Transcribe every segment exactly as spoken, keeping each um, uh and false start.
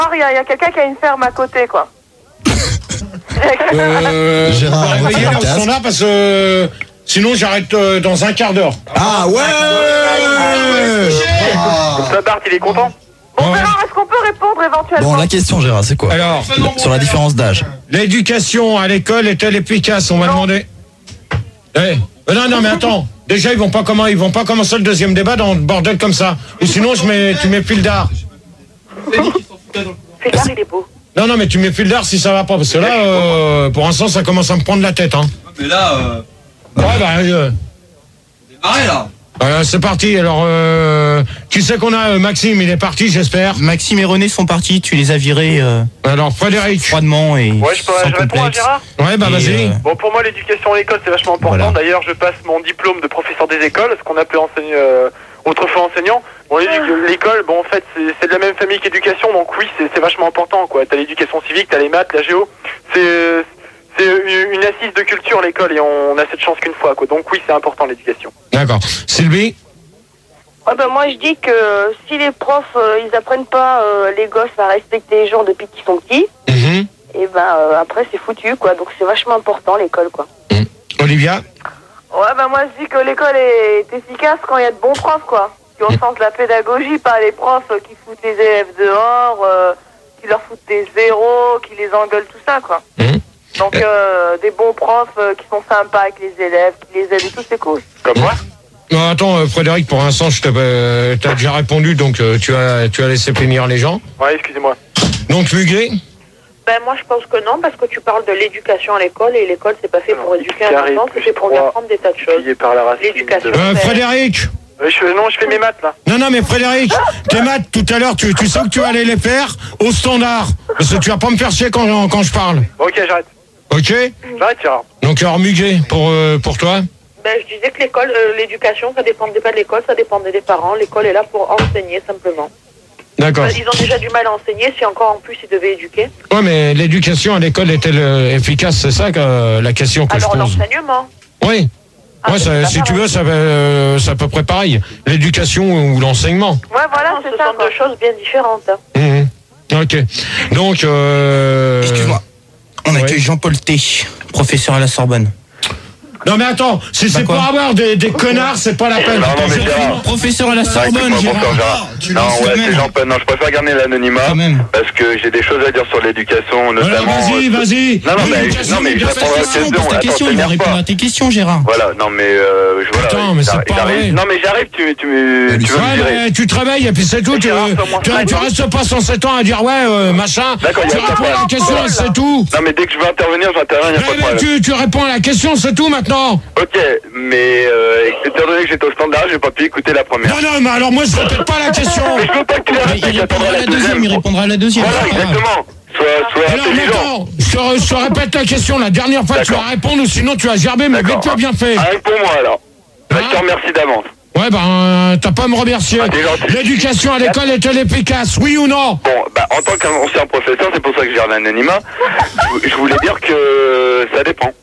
Il y a, a quelqu'un qui a une ferme à côté, quoi. euh, Gérard, on va réveiller là au standard parce que euh, sinon j'arrête euh, dans un quart d'heure. Ah ouais, Comme ça, Bart, il est content. Bon, Ouais. Gérard, est-ce qu'on peut répondre éventuellement? Bon, la question, Gérard, c'est quoi? Alors, Sur la différence d'âge. l'éducation à l'école est-elle efficace? On m'a demandé. Eh, euh, non, non, mais attends. Déjà, ils vont pas comment, ils vont pas commencer le deuxième débat dans le bordel comme ça. Ou sinon, je mets, tu mets fil d'art. Fais gaffe, il est beau. Non, non, mais tu mets fil d'art si ça va pas, parce que là, euh, pour l'instant, ça commence à me prendre la tête, hein. Mais là, euh, Ouais, bah, euh, démarrez là. euh, c'est parti. Alors, euh, qui c'est qu'on a? euh, Maxime, il est parti, j'espère. Maxime et René sont partis, tu les as virés euh, Alors, Frédéric. froidement et Ouais, je, peux, sans je réponds à complexe. Gérard. Ouais, bah, Et, vas-y. euh, Bon, pour moi, l'éducation à l'école, c'est vachement important. Voilà. D'ailleurs, je passe mon diplôme de professeur des écoles, ce qu'on appelait enseigne, euh, autrefois enseignant. Bon, l'édu- l'école, bon, en fait, c'est c'est de la même famille qu'éducation, donc oui, c'est c'est vachement important, quoi. T'as l'éducation civique, t'as les maths, la géo. C'est c'est une une assise de culture, l'école, et on a cette chance qu'une fois, quoi. Donc oui, c'est important, l'éducation. D'accord. Sylvie? Ouais, ben moi je dis que si les profs euh, ils apprennent pas euh, les gosses à respecter les gens depuis qu'ils sont petits, Mhm. et ben euh, après c'est foutu, quoi. Donc c'est vachement important l'école, quoi. Olivia? Ouais, ben moi je dis que l'école est efficace quand il y a de bons profs, quoi. Qui ont le sens de la pédagogie, pas les profs euh, qui foutent les élèves dehors, euh, qui leur foutent des zéros, qui les engueulent, tout ça, quoi. Mhm. Donc euh, des bons profs euh, qui sont sympas avec les élèves, qui les aident et tout, c'est cool. Comme moi. Non, attends, euh, Frédéric, pour l'instant, je t'ai euh, t'as déjà répondu, donc euh, tu as tu as laissé finir les gens. Ouais, excusez-moi. Donc, Muguet? Ben moi je pense que non, parce que tu parles de l'éducation à l'école et l'école c'est pas fait pour éduquer un Carré enfant, plus c'est pour lui trois, apprendre des tas de choses. Pillé par la racine. L'éducation. de- Euh, Frédéric? Euh, je, non, je fais mes maths, là. Non, non, mais Frédéric, tes maths, tout à l'heure, tu, tu sais que tu allais les faire au standard. Parce que tu vas pas me faire chier quand, quand je parle. Ok, j'arrête. Ok? J'arrête, Gérard. Donc, alors, Muguet, pour, euh, pour toi? Ben je disais que l'école, euh, l'éducation, ça dépendait pas de l'école, ça dépendait des parents. L'école est là pour enseigner simplement. D'accord. Ben, ils ont déjà du mal à enseigner, si encore en plus ils devaient éduquer. Ouais, mais l'éducation à l'école est-elle euh, efficace? C'est ça que, euh, la question que Alors je pose. l'enseignement. Oui. Ah, Ouais, c'est ça, pas si tu pareil. veux, ça, euh, c'est à peu près pareil. L'éducation ou l'enseignement. Ouais, voilà, Non, c'est ce ça, sont quoi. deux choses bien différentes. hein. Mhm. Ok. Donc, euh... Excuse-moi. On ouais. accueille Jean-Paul T, professeur à la Sorbonne. Non, mais attends, si Bah c'est quoi pour avoir des, des connards, c'est pas la peine. Non, non, mais Gérard. Professeur à la Non, Sorbonne, écoute-moi, bonsoir, Gérard. Gérard. Non, ouais, c'est Jean-Paul. Non, je préfère garder l'anonymat Quand même. parce que j'ai des choses à dire sur l'éducation, Alors, notamment. vas-y, euh, vas-y. Non, non, mais, L'éducation, non, mais je l'éducation, réponds à la Question, question. pose ta Attends, question, il va t'énerve répondre pas. à tes questions, Gérard. Voilà, non, mais euh, je voilà. Attends, mais c'est j'arrive- pas j'arrive- vrai. Non, mais j'arrive, tu, tu, tu veux me Ouais, virer. mais tu te réveilles et puis c'est tout. Tu, Gérard, comment tu, ça tu restes pas cent sept ans à dire ouais, euh, machin. D'accord, Tu y a pas de réponds à la problème. question et c'est tout. Non, mais dès que je veux intervenir, j'interviens, y a pas de Mais, mais problème. tu, tu réponds à la question, c'est tout maintenant. Ok, mais euh, étant donné que j'étais au standard, j'ai pas pu écouter la première. Non, non, mais alors moi je répète pas la question. Mais je veux pas que tu la Mais répètes, il j'attendrai répondra à la deuxième, il répondra à la deuxième. Voilà, c'est pas grave. exactement. Sois, sois Alors intelligent. maintenant, je te, re- je te répète la question. La dernière fois, tu vas D'accord. répondre ou sinon tu vas gerber, mais D'accord. vite fait, bien fait. Arrête pour moi alors. Bah, Hein je te remercie d'avance. Ouais, ben, t'as pas à me remercier. Ah, t'es gentil. L'éducation à l'école est-elle efficace, oui ou non? Bon, bah, en tant qu'ancien professeur, c'est pour ça que je gère l'anonymat. Je- Je voulais dire que ça dépend.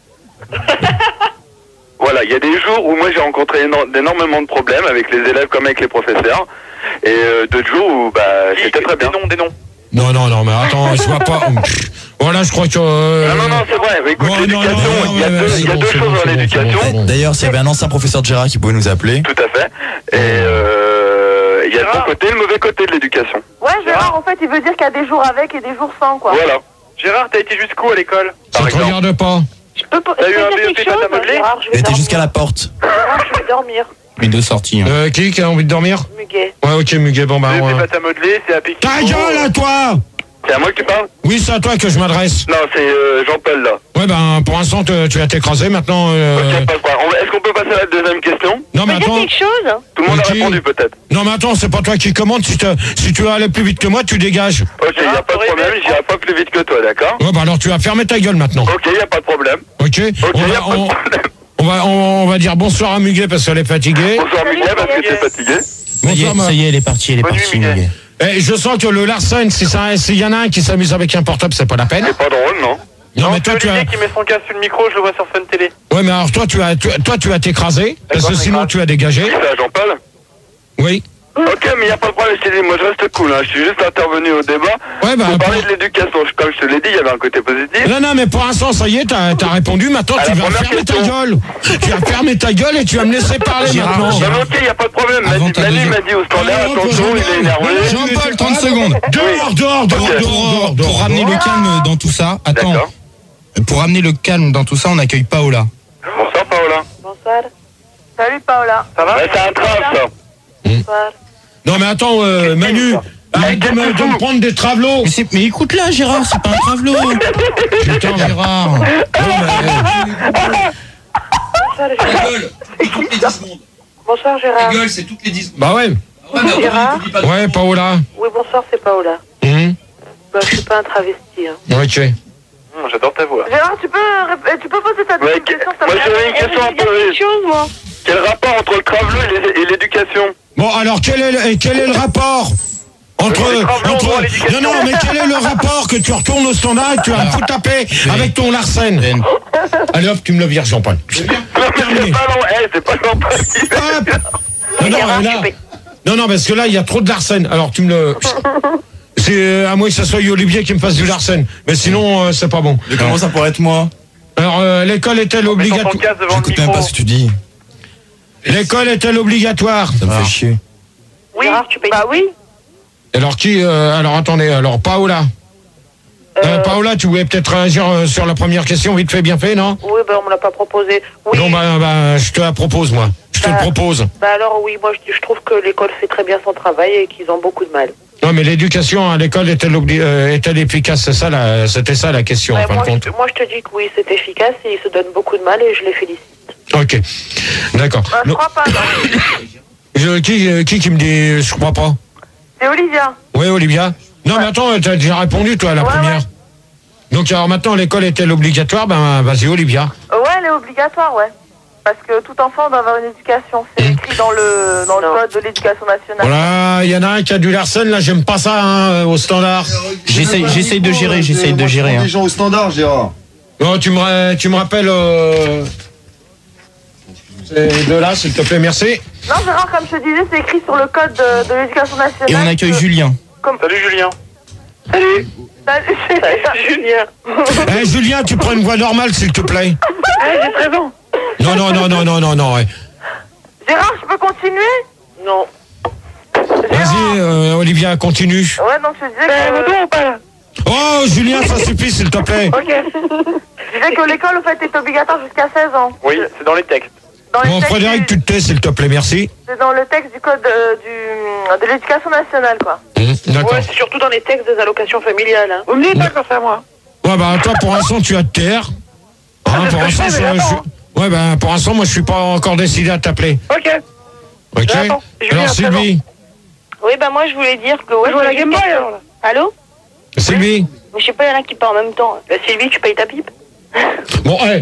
Voilà, il y a des jours où moi j'ai rencontré éno- énormément de problèmes avec les élèves comme avec les professeurs. Et euh, d'autres jours où bah, c'était très bien. Des noms, des noms. Non, non, non, mais attends, je vois pas. Voilà, je crois que. euh, Non, non, non, c'est vrai. Mais écoute, Ouais, non, l'éducation, non, non, il y a ouais, deux, ouais, il y a c'est deux bon, c'est choses bon, dans c'est bon, l'éducation. c'est bon. D'ailleurs, s'il y avait un ancien professeur de Gérard qui pouvait nous appeler. Tout à fait. Et euh, il y a le bon côté et le mauvais côté de l'éducation. Ouais, Gérard, en fait, il veut dire qu'il y a des jours avec et des jours sans, quoi. Voilà. Gérard, t'as été jusqu'où à l'école? Ça Par te exemple. regarde pas. Je peux pas. T'as je eu peux un dire B E P quelque pâte à chose modeler? Gérard, je Il vais était dormir. jusqu'à la porte. Gérard, je vais dormir. Les deux sorties. hein. Euh, qui qui a envie de dormir? Muguet. Ouais, ok, Muguet, bon, bah. B E P ouais. pâte à modeler, c'est à Pékin. Ta gueule à toi! C'est à moi que tu parles? Oui, c'est à toi que je m'adresse. Non, c'est euh, Jean-Paul là. Ouais, ben, pour l'instant, te- tu vas t'écraser maintenant. euh, Ok, pas de problème. On va- Est-ce qu'on peut passer à la deuxième question? Non, mais Je peux dire attends. quelque chose? Tout le monde a Ok. répondu peut-être. Non, mais attends, c'est pas toi qui commande. Si, te- si tu veux aller plus vite que moi, tu dégages. Ok, il n'y a pas de problème, j'irai pas plus vite que toi, d'accord? Ouais, bah alors tu vas fermer ta gueule maintenant. Ok, il n'y a pas de problème. Ok? Ok, On il n'y va, a pas de on, problème. on va, on, on va dire bonsoir à Muguet parce qu'elle est fatiguée. Bonsoir Miguel, parce que tu es fatigué. Ça y est, Bonsoir, ma- ça y est, elle est partie, elle est Bonne nuit, partie, Muguet. Muguet. Eh, je sens que le Larsen, si ça, s'il y en a un qui s'amuse avec un portable, c'est pas la peine. C'est pas drôle, non? Non, mais c'est toi, tu as. Olivier qui met son casque sur le micro, je le vois sur Fun Télé. Ouais, mais alors toi, tu as, tu- toi, tu vas t'écraser parce que D'accord, sinon, d'accord. tu as dégagé. C'est à Jean-Paul? Oui. Ok, mais il n'y a pas de problème, je t'ai dit, moi je reste cool, hein. Je suis juste intervenu au débat. Ouais, bah, pour parler pour- de l'éducation, comme je te l'ai dit, il y avait un côté positif. Non, non, mais pour l'instant, ça y est, t'as as répondu. Maintenant, À tu la vas première fermer ta question. gueule. Tu vas fermer ta gueule et tu vas me laisser parler Gérard, maintenant. Non, mais ok, il n'y a pas de problème. Avant Manu ta Manu deuxième- m'a dit au standard, Allez, hop, attention, il est énervé. Jean-Paul, trente secondes. Dehors, dehors, dehors, Ok. dehors, Pour, dehors, pour dehors, ramener le dehors. calme dans tout ça, attends. D'accord. Pour ramener le calme dans tout ça, on accueille Paola. Bonsoir, Paola. Bonsoir. Salut Paola. Ça va? Ouais, c'est un train, ça. Bonsoir. Non, mais attends, euh, Manu, arrête de me, de me prendre des travelots. Mais, c'est- mais écoute là, Gérard, c'est pas un travelot. Putain, Gérard. Non, mais, Bonsoir, La Gérard. gueule, c'est toutes les dix secondes. Bonsoir, La Gérard. gueule, c'est toutes les dix secondes. bah ouais, Ah ouais, mais après, Gérard il te dit pas de- ouais, Paola. Oui, bonsoir, c'est Paola. Hum, Bah, je suis pas un travesti. Hein. ok. Hum, J'adore ta voix. Gérard, tu peux, rép- tu peux poser ta Ouais, deuxième que- question, s'il te moi, plaît? j'avais une question à poser. chose, moi. Quel rapport entre le travelot et les- et l'éducation? Bon, alors, quel est le, et quel est le rapport entre, Les travelot entre, pour l'éducation. non, non, mais quel est le rapport que tu retournes au standard et tu vas me foutre taper avec ton Larsen? Ben, Allez hop, tu me le vires, Jean-Paul. Non, mais c'est pas long, eh, c'est pas long. Hop. Non, non, Gérard, là- tu payes. non, non, parce que là, il y a trop de Larsen. Alors, tu me le... C'est euh, à moins que ce soit Olivier qui me fasse du Larsen. Mais sinon, euh, c'est pas bon. Mais comment ça pourrait être moi? Alors, euh, l'école est-elle Mets ton obligatoire? casque devant le J'écoute même micro. pas ce que tu dis. L'école est-elle obligatoire? Ça me fait chier. Oui. Gérard, tu payes. Bah oui. Alors, qui... euh, alors, attendez, alors, Paola. Euh, Paola, tu voulais peut-être réagir euh, sur la première question, vite fait, bien fait, non? Oui, bah, on me l'a pas proposé. Oui. Non, bah, bah, je te la propose, moi. Je te Bah. le propose. Bah, alors, oui, moi, je, je trouve que l'école fait très bien son travail et qu'ils ont beaucoup de mal. Non, mais l'éducation à l'école est-elle obli- euh, est-elle efficace? C'est ça, la- c'était ça la question, Ouais, en fin moi, de compte. je, moi, je te dis que oui, c'est efficace et ils se donnent beaucoup de mal et je les félicite. Ok, d'accord. Bah, je Non, crois pas. non. je- qui, euh, qui qui me dit je crois pas? C'est Olivia. Oui, Olivia. Non, mais attends, t'as déjà répondu, toi, à la Ouais, première. ouais. Donc, alors maintenant, l'école est-elle obligatoire? Ben, vas-y, Olivia. Euh, ouais, elle est obligatoire, ouais. Parce que tout enfant doit avoir une éducation. C'est écrit dans le dans le Non. code de l'éducation nationale. Voilà, il y en a un qui a du Larsen, là, j'aime pas ça, hein, au standard. J'essaye, j'essaye de gérer, j'essaye de gérer. hein. Les gens au standard, Gérard. Non, tu me, ra- tu me rappelles... Euh... c'est de là, s'il te plaît, merci. Non, Gérard, comme je te disais, c'est écrit sur le code de, de l'éducation nationale. Et on accueille que- Julien. Salut Julien. Salut. Salut, Julien. Eh, Julien, tu prends une voix normale, s'il te plaît. Allez, j'ai présent. Non, non, non, non, non, non, non. ouais. Gérard, je peux continuer? Non. Vas-y, euh, Olivia, continue. Ouais, donc je te disais que... Oh, Julien, ça suffit, s'il te plaît. Ok. Je disais que l'école, au fait, est obligatoire jusqu'à seize ans. Oui, c'est dans les textes. Dans les Bon, textes Frédéric, du- tu te tais, s'il te plaît, merci. C'est dans le texte du code euh, du, de l'éducation nationale, quoi. Mmh, D'accord. Ouais, c'est surtout dans les textes des allocations familiales. Hein. Vous me dites pas comme ça, moi. Ouais, bah, toi, pour l'instant, tu as de terre. Hein, pour l'instant, mais je- j'attends. je- ouais, bah, pour l'instant, moi, je suis pas encore décidé à t'appeler. Ok. Ok? J'attends. Julien, Alors, c'est Sylvie. Oui, bah moi je voulais dire que... Ouais, Je vois la j'ai Game une Boy, question. alors, là. Allô? Sylvie. Mais je sais pas, il y en a qui parlent en même temps. Bah, Sylvie, tu payes ta pipe? Bon, hé.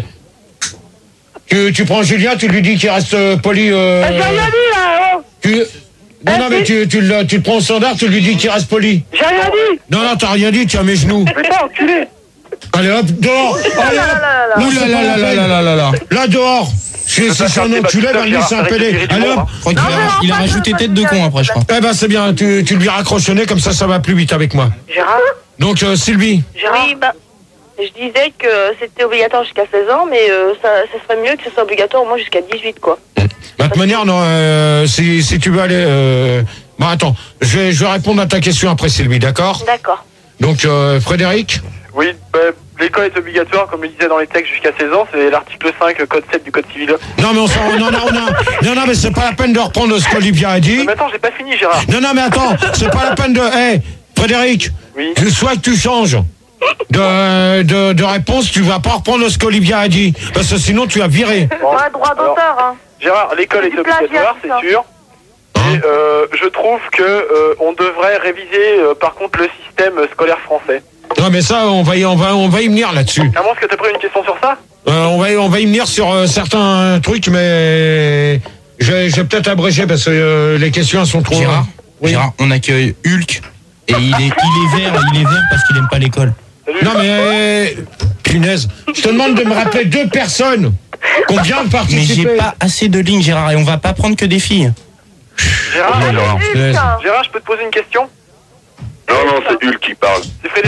Tu, tu prends Julien, tu lui dis qu'il reste euh, poli. Euh, J'ai rien dit, là, oh. tu... Non, non, mais tu, tu, le, tu le prends au standard, tu lui dis qu'il reste poli. J'ai rien dit. Non, non, t'as rien dit, tu as mes genoux. Putain, enculé. Allez, hop, dehors. Allez, hop. là, là, là. Ouh là là là là là là là là. Là, dehors. Si si c'est un enculé, ben lui, c'est un pédé. Allez, hop. Je crois qu'il a, il a rajouté tête de con après, je crois. Eh ben, c'est bien, tu, tu lui raccrochonnes, comme ça, ça va plus vite avec moi. Gérard? Donc, euh, Sylvie. Gérard? Oui, bah... Je disais que c'était obligatoire jusqu'à seize ans, mais euh, ça, ça serait mieux que ce soit obligatoire au moins jusqu'à dix-huit, quoi. De toute manière, non, euh, si, si tu veux aller... Euh... Bon, attends, je vais, je vais répondre à ta question après, Sylvie, d'accord? D'accord. Donc, euh, Frédéric. Oui, bah, l'école est obligatoire, comme il disait dans les textes, jusqu'à seize ans. C'est l'article cinq, code sept du code civil. Non, mais on s'en... Non, non, non, non, non, mais c'est pas la peine de reprendre ce qu'Olivia a dit. Mais attends, j'ai pas fini, Gérard. Non, non, mais attends, c'est pas la peine de... Hé, Frédéric, Oui. tu- soit que tu changes de, de, de réponse, tu vas pas reprendre ce qu'Olivia a dit, parce que sinon tu vas virer. Bon, Ouais, droit alors, d'auteur, hein. Gérard, l'école C'est est du plagiat, obligatoire, tout ça. c'est sûr. Et euh, je trouve que euh, on devrait réviser, euh, par contre, le système scolaire français. Non, mais ça, on va y, on va, on va y venir là-dessus. Comment est-ce que t'as pris une question sur ça? Euh, on, va, y- on va y venir sur euh, certains trucs, mais je vais, je vais peut-être abréger parce que euh, les questions elles sont trop... Gérard, Oui. Gérard, on accueille Hulk et il est, il est vert, il est vert parce qu'il aime pas l'école. Salut. Non, mais... euh, punaise. Je te demande de me rappeler deux personnes qui ont bien Mais j'ai participé. pas assez de lignes, Gérard, et on va pas prendre que des filles. Gérard, Gérard. Gérard, je peux te poser une question? Non, non, c'est Hulk qui parle. C'est Frédéric